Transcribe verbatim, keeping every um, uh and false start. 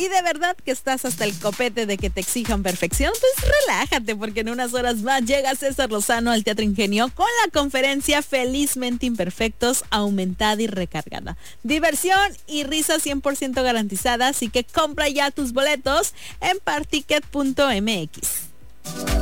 y de verdad que estás hasta el copete de que te exijan perfección, pues relájate, porque en unas horas más llega César Lozano al Teatro Ingenio con la conferencia Felizmente Imperfectos, aumentada y recargada. Diversión y risa cien por ciento garantizada, así que compra ya tus boletos en particket punto m x.